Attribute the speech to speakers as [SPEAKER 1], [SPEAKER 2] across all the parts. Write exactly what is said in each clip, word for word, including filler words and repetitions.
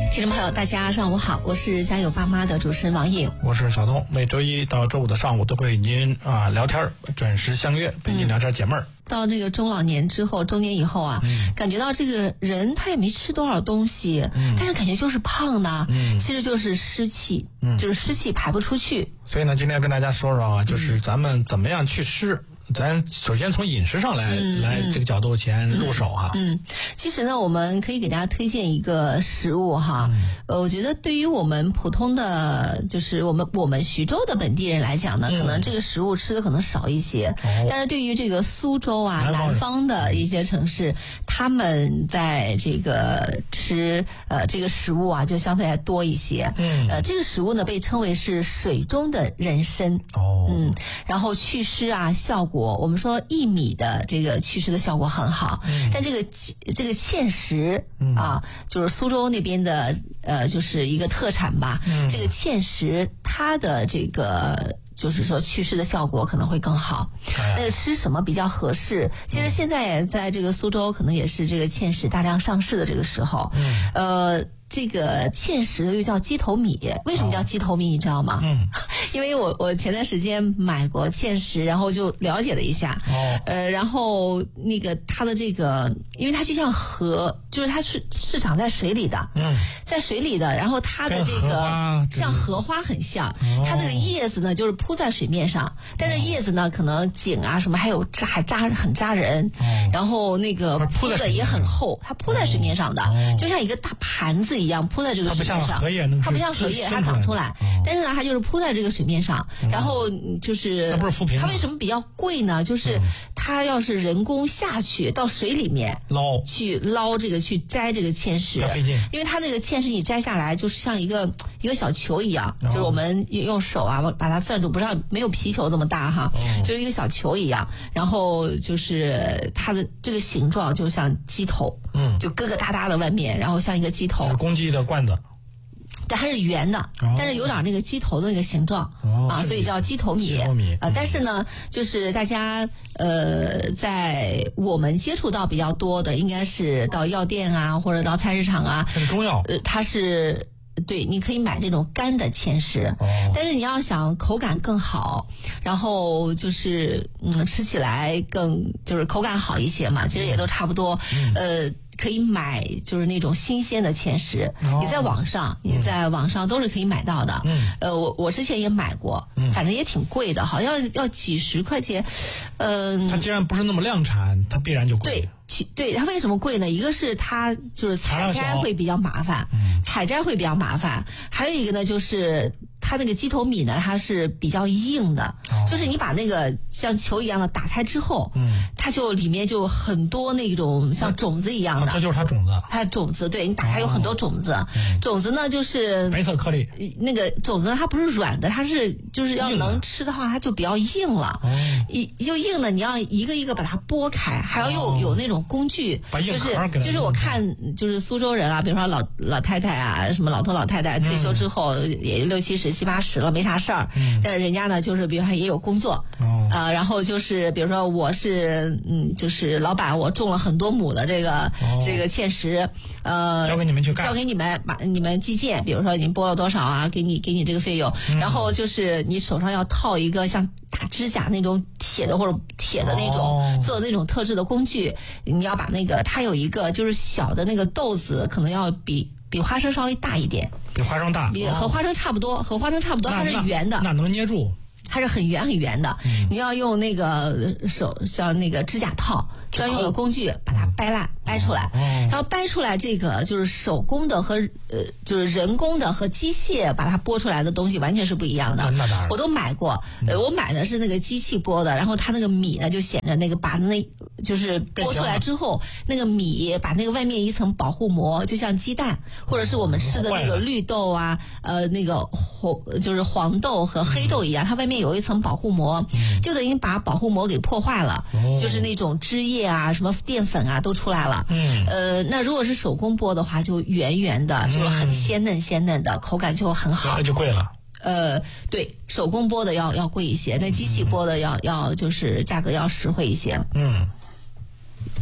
[SPEAKER 1] 听众朋友大家上午好，我是家有爸妈的主持人王颖，
[SPEAKER 2] 我是小东。每周一到周五的上午都会与您啊聊天，准时相约陪您聊天解闷儿、嗯、
[SPEAKER 1] 到这个中老年之后，中年以后啊、嗯、感觉到这个人他也没吃多少东西、嗯、但是感觉就是胖呢、嗯、其实就是湿气、嗯、就是湿气排不出去。
[SPEAKER 2] 所以呢今天跟大家说说啊，就是咱们怎么样去湿。咱首先从饮食上来、嗯、来这个角度先入手哈。
[SPEAKER 1] 嗯，嗯其实呢，我们可以给大家推荐一个食物哈。嗯、呃，我觉得对于我们普通的，就是我们我们徐州的本地人来讲呢，嗯、可能这个食物吃的可能少一些。哦、但是对于这个苏州啊、南方, 南方的一些城市，他们在这个吃呃这个食物啊，就相对来多一些。嗯。呃，这个食物呢被称为是水中的人参。哦。嗯，然后祛湿啊，效果。我们说薏米的这个祛湿的效果很好，嗯、但这个这个芡实、嗯、啊，就是苏州那边的呃，就是一个特产吧。嗯、这个芡实它的这个就是说祛湿的效果可能会更好。哎、那吃什么比较合适？其实现在在这个苏州可能也是这个芡实大量上市的这个时候。嗯、呃。这个芡实又叫鸡头米，为什么叫鸡头米？你知道吗？嗯，因为我我前段时间买过芡实，然后就了解了一下。哦，呃，然后那个它的这个，因为它就像河，就是它是是长在水里的。嗯，在水里的，然后它的这个像荷花很像，哦、它这个叶子呢就是铺在水面上，但是叶子呢可能茎啊什么还有扎还扎很扎人，哦、然后那个铺的也很厚，它铺在水面上的，哦、就像一个大盘子一样铺在这个水面上，它不像荷叶，它长出来，哦、但是呢，它就是铺在这个水面上。嗯、然后就是，不是浮萍，它为什么比较贵呢？就是它要是人工下去到水里面捞，去捞这个去摘这个芡实，因为它那个芡实你摘下来就是像一个一个小球一样，哦、就是我们用手啊把它攥住，不像没有皮球这么大哈，哦、就是一个小球一样。然后就是它的这个形状就像鸡头，嗯，就疙疙瘩瘩的外面，然后像一个鸡头。
[SPEAKER 2] 公鸡的罐子，
[SPEAKER 1] 但它是圆的，哦、但是有点那个鸡头的那个形状，哦、啊，所以叫鸡头米。鸡头米啊，嗯、但是呢，就是大家呃，在我们接触到比较多的，应该是到药店啊，或者到菜市场啊。
[SPEAKER 2] 它是中药，
[SPEAKER 1] 呃，它是。对，你可以买这种干的芡实，哦、但是你要想口感更好，然后就是嗯，吃起来更就是口感好一些嘛，其实也都差不多，嗯、呃。可以买就是那种新鲜的芡实，哦、你在网上，嗯、你在网上都是可以买到的。嗯，呃，我我之前也买过，嗯、反正也挺贵的，好像要几十块钱。嗯、呃，
[SPEAKER 2] 它既然不是那么量产，它必然就贵。
[SPEAKER 1] 对，对，它为什么贵呢？一个是它就是采摘会比较麻烦，嗯、采摘会比较麻烦，还有一个呢就是它那个鸡头米呢，它是比较硬的，哦、就是你把那个像球一样的打开之后，嗯、它就里面就很多那种像种子一样的。
[SPEAKER 2] 这就是它种子，
[SPEAKER 1] 它的种子，对，你打开有很多种子，哦、种子呢就是
[SPEAKER 2] 白色颗粒，
[SPEAKER 1] 那个种子它不是软的，它是就是要能吃的话，它就比较硬了，一就硬的，你要一个一个把它剥开，还要有、哦、有那种工具，就是就是我看就是苏州人啊，比如说老老太太啊，什么老头老太太退休之后、嗯、也六七十七八十了，没啥事儿，嗯、但是人家呢就是比如说也有工作，哦、呃，然后就是比如说我是嗯就是老板，我种了很多亩的这个。哦这个芡实，呃，
[SPEAKER 2] 交给你们去干，
[SPEAKER 1] 交给你们把你们计件，比如说你拨了多少啊，给你给你这个费用，嗯、然后就是你手上要套一个像打指甲那种铁的或者铁的那种、哦、做的那种特制的工具，你要把那个它有一个就是小的那个豆子，可能要比比花生稍微大一点，
[SPEAKER 2] 比花生大，
[SPEAKER 1] 比和花生差不多，和花生差不多，它是圆的，
[SPEAKER 2] 那能捏住。
[SPEAKER 1] 它是很圆很圆的，嗯、你要用那个手像那个指甲套专用的工具把它掰烂、嗯、掰出来，哦、然后掰出来这个就是手工的和呃就是人工的和机械把它剥出来的东西完全是不一样的。
[SPEAKER 2] 那当然，
[SPEAKER 1] 我都买过，呃，我买的是那个机器剥的，然后它那个米呢就显着那个把那就是剥出来之后，那个米把那个外面一层保护膜，就像鸡蛋或者是我们吃的那个绿豆啊，呃那个红就是黄豆和黑豆一样，嗯、它外面有一层保护膜，嗯、就等于把保护膜给破坏了，哦、就是那种汁液啊、什么淀粉啊都出来了。嗯，呃，那如果是手工剥的话，就圆圆的，就是很鲜嫩鲜嫩的，口感就很好。
[SPEAKER 2] 那就贵了。
[SPEAKER 1] 呃，对，手工剥的要要贵一些，那机器剥的要要就是价格要实惠一些。嗯。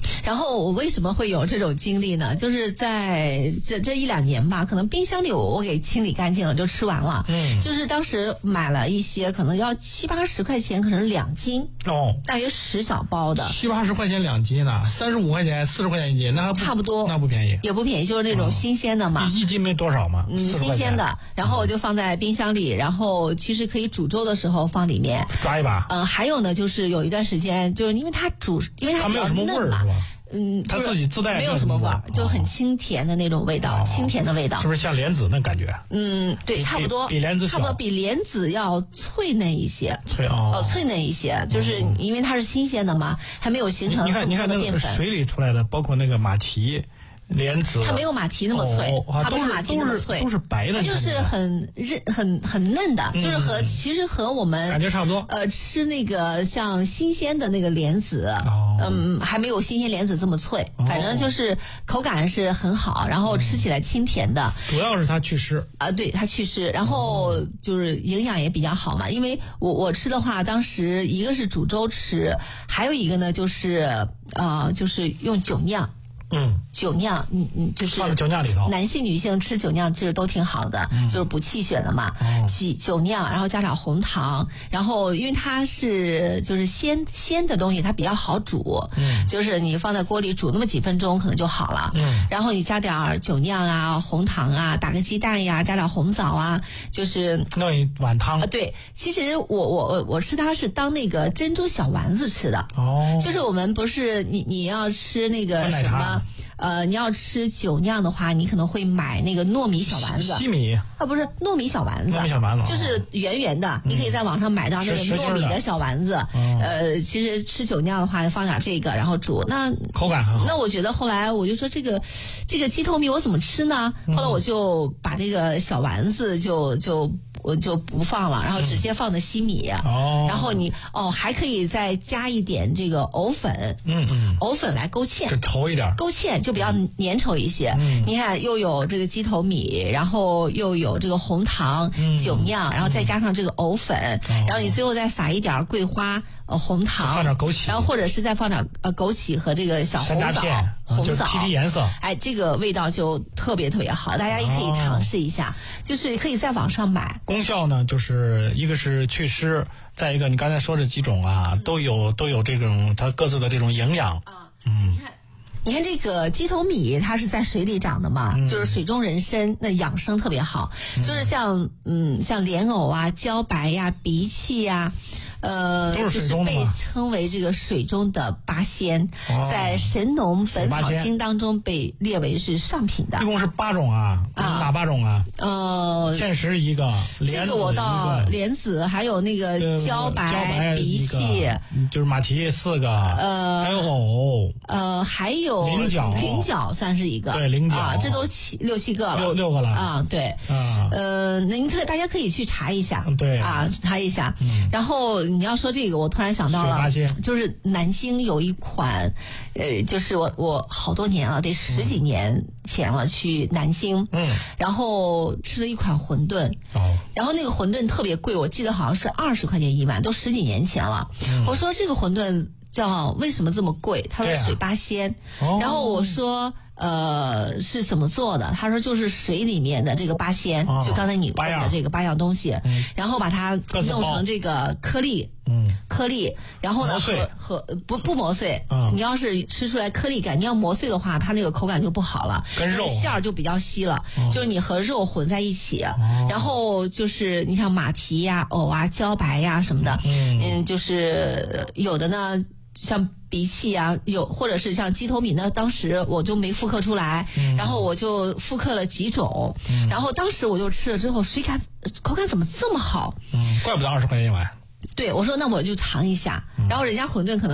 [SPEAKER 1] 然后我为什么会有这种经历呢？就是在这这一两年吧，可能冰箱里我我给清理干净了，就吃完了。嗯，就是当时买了一些，可能要七八十块钱，可能两斤
[SPEAKER 2] 哦，
[SPEAKER 1] 大约十小包的。
[SPEAKER 2] 七八十块钱两斤呢，三十五块钱、四十块钱一斤，那还不
[SPEAKER 1] 差不多，
[SPEAKER 2] 那不便宜，
[SPEAKER 1] 也不便宜，就是那种新鲜的嘛。
[SPEAKER 2] 一一斤没多少嘛，
[SPEAKER 1] 嗯，新鲜的。然后我就放在冰箱里，然后其实可以煮粥的时候放里面
[SPEAKER 2] 抓一把。
[SPEAKER 1] 嗯，还有呢，就是有一段时间，就是因为它煮，因为它比较嫩嘛。嗯，
[SPEAKER 2] 它自己自带
[SPEAKER 1] 没有什么味儿，就很清甜的那种味道，清甜的味道，
[SPEAKER 2] 是不是像莲子那感觉？
[SPEAKER 1] 嗯，对，差不多，
[SPEAKER 2] 比莲子
[SPEAKER 1] 差不多比莲子要脆嫩一些，
[SPEAKER 2] 脆哦，
[SPEAKER 1] 脆嫩一些，就是因为它是新鲜的嘛，还没有形成这么多的淀粉。
[SPEAKER 2] 水里出来的，包括那个马蹄。莲子
[SPEAKER 1] 它没有马蹄那么脆，
[SPEAKER 2] 哦、
[SPEAKER 1] 它不是马蹄那么脆，
[SPEAKER 2] 都是白的，
[SPEAKER 1] 它就是很韧、很很嫩的，
[SPEAKER 2] 嗯、
[SPEAKER 1] 就是和其实和我们
[SPEAKER 2] 感觉差不多。
[SPEAKER 1] 呃，吃那个像新鲜的那个莲子，
[SPEAKER 2] 哦、
[SPEAKER 1] 嗯，还没有新鲜莲子这么脆，哦、反正就是口感是很好，然后吃起来清甜的。
[SPEAKER 2] 主要是它祛湿
[SPEAKER 1] 啊、呃，对，它祛湿，然后就是营养也比较好嘛。因为我我吃的话，当时一个是煮粥吃，还有一个呢就是呃，就是用酒酿。
[SPEAKER 2] 嗯，
[SPEAKER 1] 酒酿，嗯嗯，就是
[SPEAKER 2] 放在酒酿里头。
[SPEAKER 1] 男性、女性吃酒酿其实都挺好的，嗯、就是补气血的嘛。
[SPEAKER 2] 哦、
[SPEAKER 1] 酒酒酿，然后加点红糖，然后因为它是就是鲜鲜的东西，它比较好煮，嗯，就是你放在锅里煮那么几分钟可能就好了。
[SPEAKER 2] 嗯，
[SPEAKER 1] 然后你加点酒酿啊、红糖啊，打个鸡蛋呀，加点红枣啊，就是
[SPEAKER 2] 弄一碗汤。
[SPEAKER 1] 啊，对，其实我我我我吃它是当那个珍珠小丸子吃的。
[SPEAKER 2] 哦，
[SPEAKER 1] 就是我们不是你你要吃那个什么。呃，你要吃酒酿的话，你可能会买那个糯米小丸子。
[SPEAKER 2] 西米
[SPEAKER 1] 啊，不是糯米小丸子。
[SPEAKER 2] 糯米小丸子
[SPEAKER 1] 就是圆圆的，嗯、你可以在网上买到那个糯米的小丸子。
[SPEAKER 2] 嗯、
[SPEAKER 1] 呃，其实吃酒酿的话，放点这个，然后煮，那
[SPEAKER 2] 口感很好。
[SPEAKER 1] 那我觉得后来我就说这个这个鸡头米我怎么吃呢？后来我就把这个小丸子就就。我就不放了，然后直接放的西米，
[SPEAKER 2] 哦，
[SPEAKER 1] 然后你哦还可以再加一点这个藕粉，
[SPEAKER 2] 嗯嗯，
[SPEAKER 1] 藕粉来勾芡，
[SPEAKER 2] 这稠一点，
[SPEAKER 1] 勾芡就比较粘稠一些。
[SPEAKER 2] 嗯，
[SPEAKER 1] 你看又有这个鸡头米，然后又有这个红糖、
[SPEAKER 2] 嗯、
[SPEAKER 1] 酒酿，然后再加上这个藕粉，嗯、然后你最后再撒一点桂花。呃，红糖，
[SPEAKER 2] 放点枸杞，
[SPEAKER 1] 然后或者是再放点呃枸杞和这个小红枣，红枣
[SPEAKER 2] 提提颜色，
[SPEAKER 1] 哎，这个味道就特别特别好，大家也可以尝试一下，哦、就是可以在网上买。
[SPEAKER 2] 功效呢，就是一个是祛湿，再一个你刚才说这几种啊，嗯、都有都有这种它各自的这种营养
[SPEAKER 1] 啊，嗯，你看。你看这个鸡头米，它是在水里长的嘛，嗯、就是水中人参，那养生特别好。嗯、就是像嗯像莲藕啊、茭白呀、荸荠呀。呃，就是被称为这个水中的八仙，哦、在《神农本草经》当中被列为是上品的。
[SPEAKER 2] 一共是八种啊，啊哪八种啊？
[SPEAKER 1] 呃，
[SPEAKER 2] 芡实一个，
[SPEAKER 1] 这个我到莲子，还有那个茭白、荸荠，
[SPEAKER 2] 就是马蹄四个，呃，还有藕，
[SPEAKER 1] 呃，还有
[SPEAKER 2] 菱角，
[SPEAKER 1] 菱角算是一个，
[SPEAKER 2] 对，菱角
[SPEAKER 1] 啊，这都七六七个了，
[SPEAKER 2] 六六个了
[SPEAKER 1] 啊，对，
[SPEAKER 2] 啊，
[SPEAKER 1] 呃，那您特大家可以去查一下，
[SPEAKER 2] 对
[SPEAKER 1] 啊，查一下，
[SPEAKER 2] 嗯、
[SPEAKER 1] 然后。你要说这个，我突然想到了，就是南京有一款，呃，就是我我好多年了，得十几年前了，去南京，
[SPEAKER 2] 嗯，
[SPEAKER 1] 然后吃了一款馄饨，
[SPEAKER 2] 哦，
[SPEAKER 1] 然后那个馄饨特别贵，我记得好像是二十块钱一碗，都十几年前了。
[SPEAKER 2] 嗯、
[SPEAKER 1] 我说这个馄饨叫为什么这么贵？他说水八仙，
[SPEAKER 2] 啊、
[SPEAKER 1] 然后我说。呃，是怎么做的？他说就是水里面的这个八仙，
[SPEAKER 2] 哦、
[SPEAKER 1] 就刚才你问的这个八样东西，
[SPEAKER 2] 嗯、
[SPEAKER 1] 然后把它弄成这个颗粒，
[SPEAKER 2] 嗯，
[SPEAKER 1] 颗粒，然后呢和和不不磨碎，
[SPEAKER 2] 嗯、
[SPEAKER 1] 你要是吃出来颗粒感，你要磨碎的话，它那个口感就不好了，
[SPEAKER 2] 跟肉
[SPEAKER 1] 馅儿就比较稀了，
[SPEAKER 2] 哦、
[SPEAKER 1] 就是你和肉混在一起，
[SPEAKER 2] 哦、
[SPEAKER 1] 然后就是你像马蹄呀、藕啊、茭白呀什么的，
[SPEAKER 2] 嗯,
[SPEAKER 1] 嗯，就是有的呢。像荸荠啊，有或者是像鸡头米呢，当时我就没复刻出来，
[SPEAKER 2] 嗯、
[SPEAKER 1] 然后我就复刻了几种，
[SPEAKER 2] 嗯、
[SPEAKER 1] 然后当时我就吃了之后，水感口感怎么这么好？
[SPEAKER 2] 嗯，怪不得二十块钱一碗。
[SPEAKER 1] 对，我说那我就尝一下，嗯、然后人家馄饨可能。